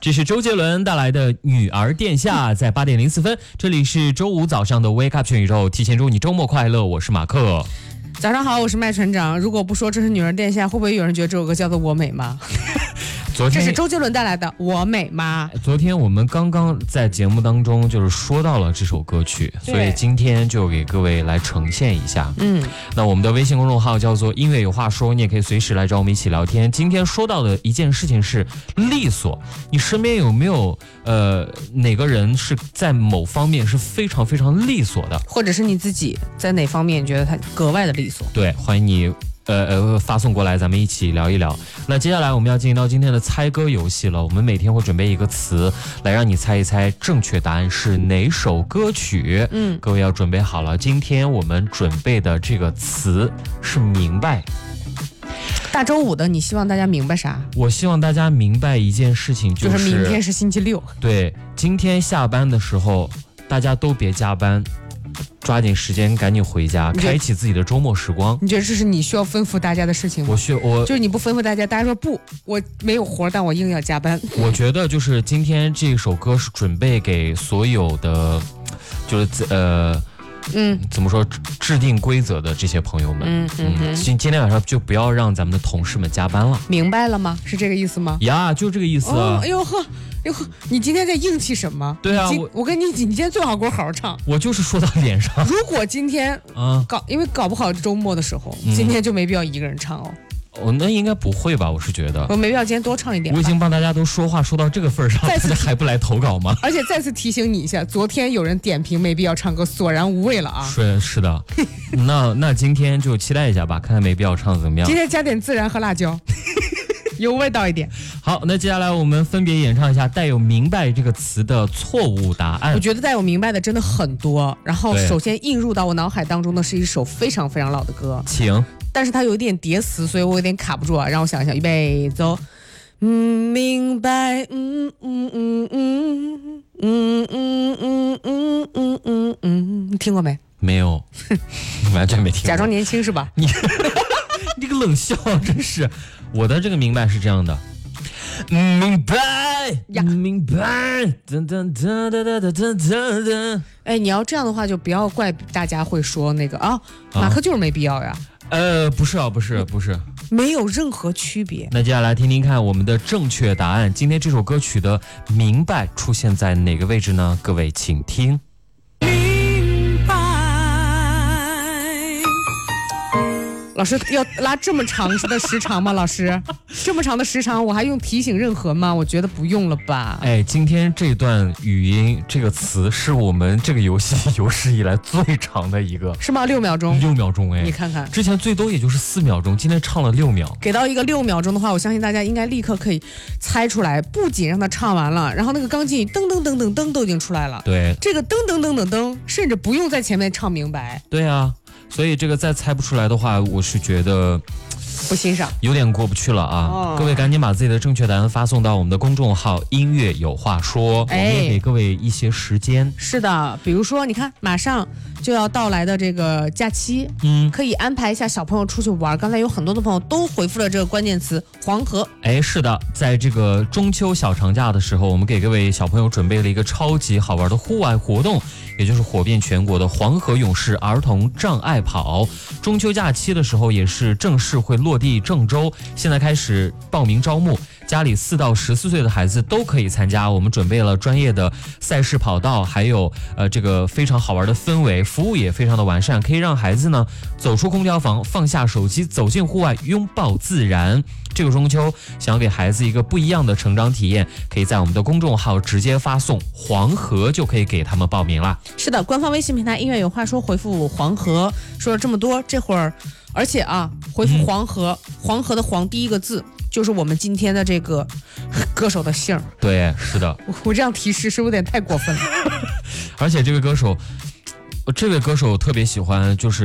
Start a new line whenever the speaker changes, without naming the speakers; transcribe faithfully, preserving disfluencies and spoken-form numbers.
这是周杰伦带来的《女儿殿下》，在八点零四分，这里是周五早上的 Wake Up 全宇宙，提前祝你周末快乐，我是马克。
早上好，我是麦船长。如果不说这是《女儿殿下》，会不会有人觉得这首歌叫做《我美吗》？
昨天
这是周杰伦带来的《我美吗》。
昨天我们刚刚在节目当中就是说到了这首歌曲，所以今天就给各位来呈现一下。嗯，那我们的微信公众号叫做音乐有话说，你也可以随时来找我们一起聊天。今天说到的一件事情是利索，你身边有没有呃哪个人是在某方面是非常非常利索的，
或者是你自己在哪方面觉得他格外的利索？
对，欢迎你呃呃，发送过来，咱们一起聊一聊。那接下来我们要进行到今天的猜歌游戏了。我们每天会准备一个词来让你猜一猜正确答案是哪首歌曲。嗯，各位要准备好了。今天我们准备的这个词是明白。
大周五的，你希望大家明白啥？
我希望大家明白一件事情，就是、
就是明天是星期六。
对，今天下班的时候，大家都别加班。抓紧时间赶紧回家，开启自己的周末时光。
你觉得这是你需要吩咐大家的事情吗？
我需我
就是你不吩咐大家，大家说不，我没有活，但我硬要加班。
我觉得就是今天这首歌是准备给所有的，就是呃。嗯，怎么说制定规则的这些朋友们，嗯嗯嗯，今今天晚上就不要让咱们的同事们加班了，
明白了吗？是这个意思吗？
呀，就这个意思。
哦，哎呦呵，哎呦呵，你今天在硬气什么？
对啊，
我我跟你你今天最好给我好好唱。
我就是说到脸上。
如果今天啊搞，因为搞不好周末的时候，嗯、今天就没必要一个人唱哦。
哦，那应该不会吧？我是觉得，
我没必要今天多唱一点。
我已经帮大家都说话说到这个份上，大家还不来投稿吗？
而且再次提醒你一下，昨天有人点评没必要唱歌，索然无味了啊！
是是的，那那今天就期待一下吧，看看没必要唱怎么样。
今天加点孜然和辣椒，有味道一点。
好，那接下来我们分别演唱一下带有明白这个词的错误答案。
我觉得带有明白的真的很多，然后首先映入到我脑海当中的是一首非常非常老的歌，
请。
但是它有一点叠词，所以我有点卡不住啊。让我想一想，预备走。嗯，明白。嗯嗯嗯嗯嗯嗯嗯嗯嗯嗯嗯，你听过没？
没有，完全没听过。
假装年轻是吧？
你这个冷笑真是。我的这个明白是这样的。明白呀，明白。噔噔噔噔噔噔噔噔。
哎，你要这样的话，就不要怪大家会说那个啊，马克就是没必要呀。
呃，不是啊，不是，不是，
没有任何区别。
那接下来听听看我们的正确答案。今天这首歌曲的明白出现在哪个位置呢？各位请听。
明白。老师要拉这么长的时长吗？老师，这么长的时长，我还用提醒任何吗？我觉得不用了吧。
哎，今天这段语音这个词是我们这个游戏有史以来最长的一个，
是吗？六秒钟，
六秒钟，哎，
你看看，
之前最多也就是四秒钟，今天唱了六秒。
给到一个六秒钟的话，我相信大家应该立刻可以猜出来。不仅让他唱完了，然后那个钢琴噔噔噔噔噔都已经出来了。
对，
这个噔噔噔噔噔，甚至不用在前面唱明白。
对啊。所以这个再猜不出来的话，我是觉得
不欣赏，
有点过不去了啊！哦、各位赶紧把自己的正确答案发送到我们的公众号“音乐有话说”，哎、我们也给各位一些时间。
是的，比如说你看，马上就要到来的这个假期，嗯，可以安排一下小朋友出去玩。刚才有很多的朋友都回复了这个关键词“黄河”。
哎，是的，在这个中秋小长假的时候，我们给各位小朋友准备了一个超级好玩的户外活动。也就是火遍全国的黄河勇士儿童障碍跑，中秋假期的时候也是正式会落地郑州，现在开始报名招募，家里四到十四岁的孩子都可以参加。我们准备了专业的赛事跑道，还有呃这个非常好玩的氛围，服务也非常的完善，可以让孩子呢走出空调房，放下手机，走进户外，拥抱自然。这个中秋想要给孩子一个不一样的成长体验，可以在我们的公众号直接发送黄河就可以给他们报名了。
是的，官方微信平台音乐有话说，回复黄河。说了这么多，这会儿而且啊回复黄河、嗯、黄河的黄第一个字就是我们今天的这个歌手的姓。
对，是的。
我, 我这样提示是不是有点太过分了？
而且这位歌手这位歌手特别喜欢就是